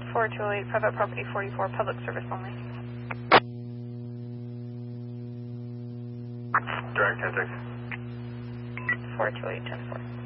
4208, private property 44, public service only. Direct 10-6. 4208, 10-4.